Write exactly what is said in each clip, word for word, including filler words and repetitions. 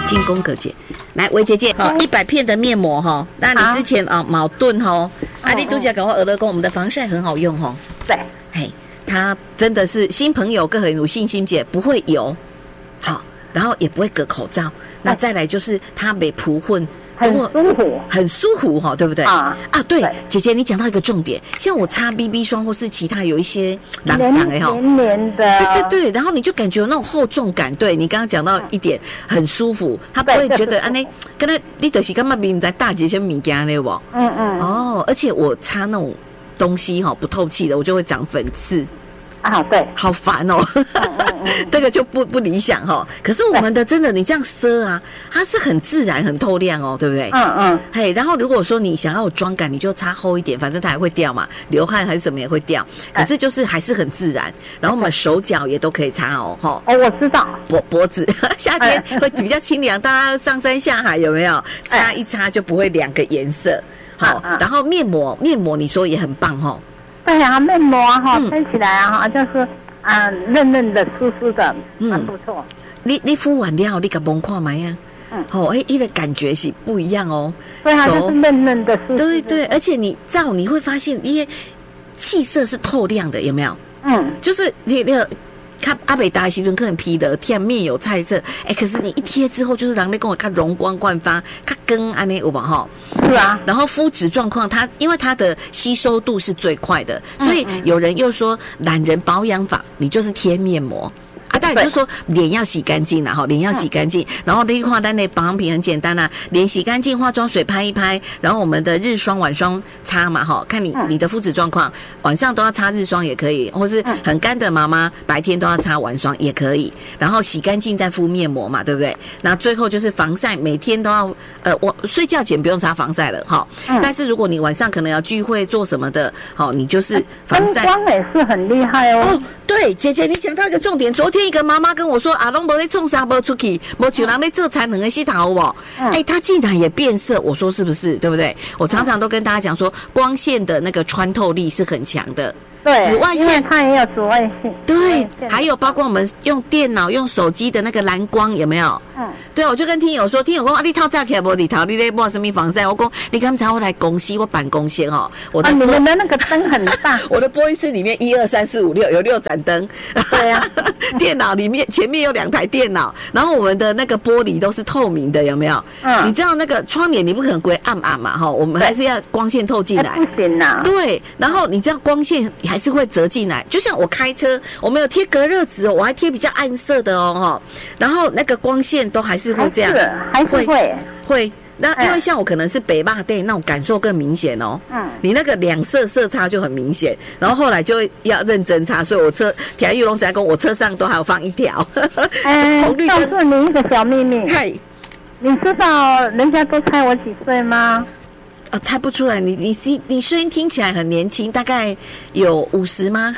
进攻哥姐，来维姐姐，哈，一百片的面膜哈，那你之前啊毛盾哈，阿丽都讲赶快俄勒工，我们的防晒很好用哈。 对， 嘿，它真的是新朋友更很有信心姐，不会油，好，然后也不会隔口罩，那再来就是它没铺混。 很舒服， 很舒服哈，对不对？啊啊，对，对姐姐，你讲到一个重点，像我擦 B B 霜或是其他有一些蓝蓝哎哈， 黏黏的， 对对对，然后你就感觉有那种厚重感。对你刚刚讲到一点，很舒服，他不会觉得啊，那跟他你就是干嘛比你在大姐些米干那不？ 嗯嗯。 哦，而且我擦那种东西哈不透气的，我就会长粉刺。 啊，对， 好烦哦， 嗯嗯嗯这个就不不理想哈。可是我们的真的，你这样遮啊，它是很自然、很透亮哦，对不对？ 嗯嗯。 嘿，然后如果说你想要有妆感，你就擦厚一点，反正它还会掉嘛，流汗还是什么也会掉。可是就是还是很自然。然后我们手脚也都可以擦哦，哈。 哦，我知道。 脖脖子，夏天会比较清凉，大家上山下海有没有？擦一擦就不会两个颜色。好，然后面膜，面膜你说也很棒哈。 对啊，面膜哈喷起来啊，就是啊嫩嫩的、酥酥的，很不错。 你你敷完了，你给蒙看嘛呀？嗯，哦，哎，一个感觉是不一样哦。 对啊，就是嫩嫩的、酥酥的。 对对，而且你照你会发现，因为气色是透亮的，有没有？嗯，就是你那个。看阿北达的时阵可能披的贴面有菜色，哎、欸，可是你一贴之后，就是让你跟我看容光焕发，看跟安内有吧哈？ 是啊。 然后肤质状况，它因为它的吸收度是最快的，所以有人又说懒人保养法，你就是贴面膜。啊，当然就是说脸要洗干净啦，哈，脸要洗干净。然后那化单的保养品很简单啦、啊，脸洗干净，化妆水拍一拍，然后我们的日霜、晚霜擦嘛，哈，看你你的肤质状况，晚上都要擦日霜也可以，或是很干的妈妈白天都要擦晚霜也可以。然后洗干净再敷面膜嘛，对不对？那最后就是防晒，每天都要呃，我睡觉前不用擦防晒了，哈。但是如果你晚上可能要聚会做什么的，好，你就是防晒。 灯光也是很厉害哦。 哦，对，姐姐你讲到一个重点，昨天。一个妈妈跟我说：“啊，拢无咧冲啥，无出去，无像人咧做才能的洗头哦。”哎，她竟然也变色，我说是不是？对不对？我常常都跟大家讲说，光线的那个穿透力是很强的。 对， 紫外线它也有紫外线。 对，还有包括我们用电脑、用手机的那个蓝光，有没有？嗯，对，我就跟听友说，听友说啊，你套炸起来无里头，你咧抹什么防晒？我讲，你刚才我来公司，我办公线哦，我的、 啊、你们的那个灯很大， 我的播音室里面一二三四五六有六盏灯， 对呀、啊， 电脑里面前面有两台电脑，然后我们的那个玻璃都是透明的，有没有？嗯，你知道那个窗帘你不可能归暗暗嘛，哈，我们还是要光线透进来， 不行啊。 对，然后你知道光线还是会折进来，就像我开车，我们有贴隔热纸哦，我还贴比较暗色的哦，哈，然后那个光线都还是会这样， 还是会会。那因为像我可能是北霸店那种感受更明显哦，嗯，你那个两色色差就很明显，然后后来就要认真擦，所以我车田玉龙仔跟我车上都还有放一条， 哎，红绿灯。告诉你一个小秘密，嗨，你知道人家都猜我几岁吗？ 哦，猜不出来，你你你声音听起来很年轻，大概有五十吗？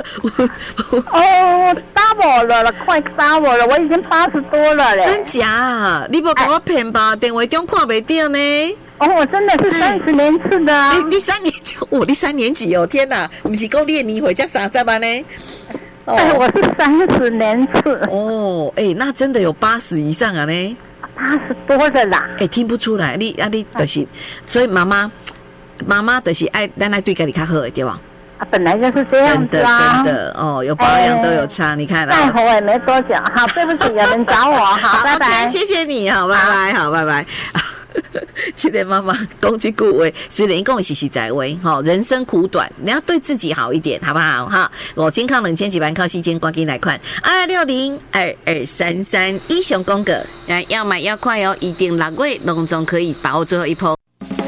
哦 ，double 了了，快 double 了，我已经八十多了嘞。 真假啊？你不给我骗吧？电话中看不到呢。 哦，我真的是三十年次的啊！ 你你三年级，我你三年级哦，天哪，不是够练你回家三十班呢？ 哦，我是三十年次。 哦，哎、欸，那真的有八十以上啊呢。 八十多的啦， 哎、欸，听不出来，你啊你就是，所以妈妈妈妈就是爱咱爱对家己较好的对吧？ 啊，本来就是这样子啊， 真的真的哦，有保养都有差，欸、你看啊。 再红也没多久，好，对不起，有人找我，好，拜拜， okay, 谢谢你，好，拜拜，好，拜拜。这个妈妈讲这句话，虽然讲是实在话，哈，人生苦短，你要对自己好一点，好不好？哈，我健康两千几万靠西间，赶紧来看二六零二二三三一雄公哥，来要买要快哦，一定六月隆重可以把握最后一波。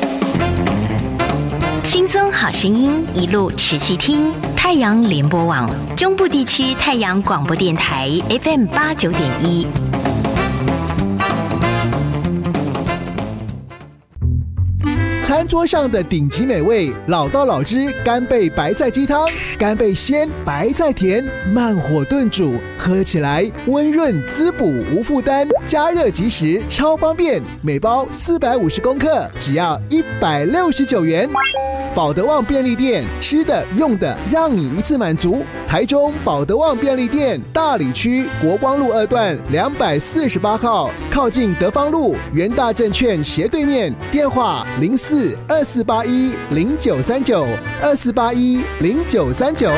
轻松好声音，一路持续听太阳联播网中部地区太阳广播电台 F M 八九点一。 财餐桌上的顶级美味，老道老汁干贝白菜鸡汤，干贝鲜，白菜甜，慢火炖煮，喝起来温润滋补无负担，加热即食，超方便。每包四百五十公克，只要一百六十九元。保德旺便利店，吃的用的让你一次满足。台中保德旺便利店大里区国光路二段两百四十八号，靠近德芳路元大证券斜对面。电话零四二四八一零九三九二四八一零九三九。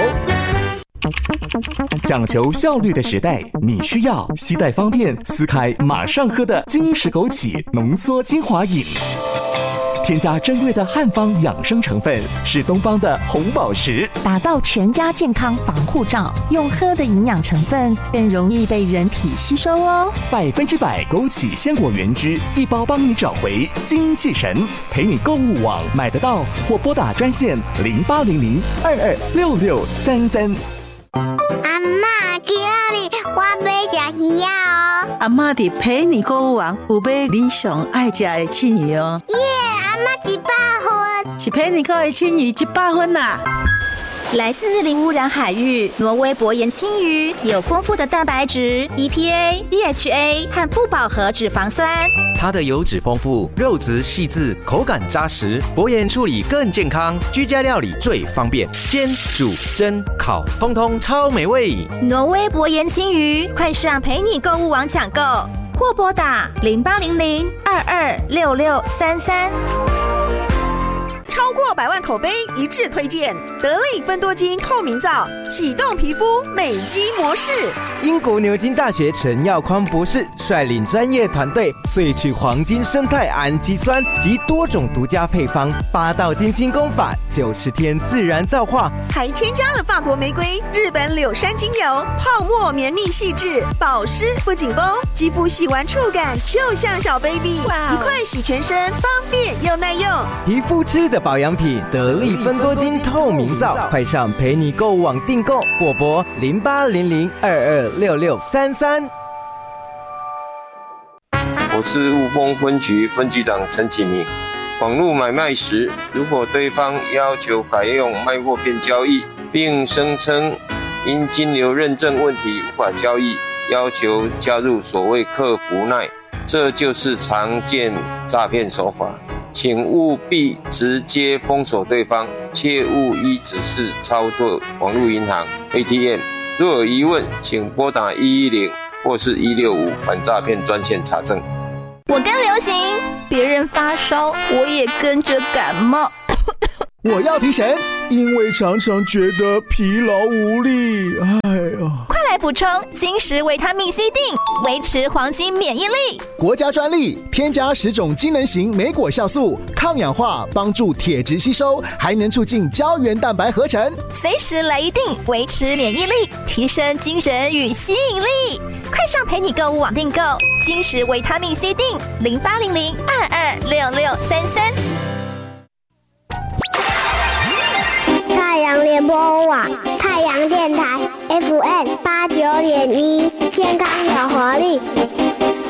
讲求效率的时代，你需要携带方便、撕开马上喝的金石枸杞浓缩精华饮。添加珍贵的汉方养生成分，是东方的红宝石， 打造全家健康防护罩。用喝的营养成分更容易被人体吸收哦。 百分之百枸杞鲜果原汁，一包帮你找回精气神。陪你购物网买得到，或拨打专线零八零零二二六六三三。 阿嬷，今日我要吃鱼啊哦！ 阿嬷伫陪你购物网有买你上爱吃的青鱼哦。 耶，阿嬷一百分， 是陪你购的青鱼一百分啦。 来自零污染海域，挪威薄盐青鱼有丰富的蛋白质、E P A、D H A 和不饱和脂肪酸。 它的油脂丰富，肉质细致，口感扎实，薄盐处理更健康，居家料理最方便，煎、煮、蒸、烤，通通超美味。 挪威薄盐青鱼，快上陪你购物网抢购，或拨打零八零零二二六六三三。 超过百万口碑一致推荐得力芬多精透明皂，启动皮肤美肌模式。 英国牛津大学陈耀匡博士率领专业团队萃取黄金生态氨基酸及多种独家配方，八道金清功法，九十天自然皂化， 还添加了法国玫瑰、日本柳杉精油，泡沫绵密细致，保湿不紧绷，肌肤洗完触感就像小 baby， 一块洗全身，方便又耐用。 皮肤吃的保养品得力芬多精透明皂，快上陪你购物网订购，或拨零八零零二二六六三三。 我是雾峰分局分局长陈启明。网络买卖时，如果对方要求改用卖货片交易，并声称因金流认证问题无法交易，要求加入所谓客服赖，这就是常见诈骗手法。请务必直接封锁对方，切勿依指示操作网络银行 A T M。若有疑问，请拨打一一零或是一六五反诈骗专线查证。 我跟流行，别人发烧，我也跟着感冒。 我要提神，因为常常觉得疲劳无力。哎呀， 快来补充金石维他命 C 锭，维持黄金免疫力。 国家专利，添加十种机能型莓果酵素，抗氧化，帮助铁质吸收，还能促进胶原蛋白合成。 随时来一锭，维持免疫力，提升精神与吸引力。快上陪你购物网订购金石维他命 C 锭，零八零零二二六六三三。 太阳联播网，太阳电台 F M 八九点一，健康有活力。